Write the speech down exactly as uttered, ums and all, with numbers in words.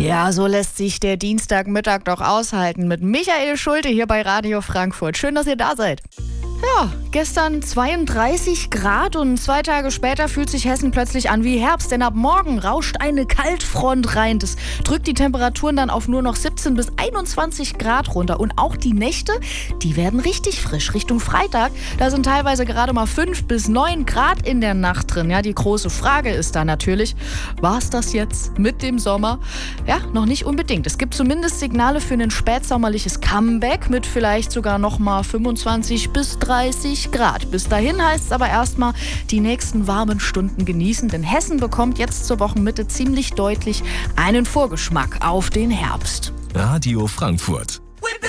Ja, so lässt sich der Dienstagmittag doch aushalten mit Michael Schulte hier bei Radio Frankfurt. Schön, dass ihr da seid. Ja, gestern zweiunddreißig Grad und zwei Tage später fühlt sich Hessen plötzlich an wie Herbst, denn ab morgen rauscht eine Kaltfront rein. Das drückt die Temperaturen dann auf nur noch siebzehn bis einundzwanzig Grad runter. Und auch die Nächte, die werden richtig frisch. Richtung Freitag, da sind teilweise gerade mal fünf bis neun Grad in der Nacht drin. Ja, die große Frage ist da natürlich, war es das jetzt mit dem Sommer? Ja, noch nicht unbedingt. Es gibt zumindest Signale für ein spätsommerliches Comeback mit vielleicht sogar noch mal fünfundzwanzig bis dreißig Grad. Bis dahin heißt es aber erstmal die nächsten warmen Stunden genießen, denn Hessen bekommt jetzt zur Wochenmitte ziemlich deutlich einen Vorgeschmack auf den Herbst. Radio Frankfurt.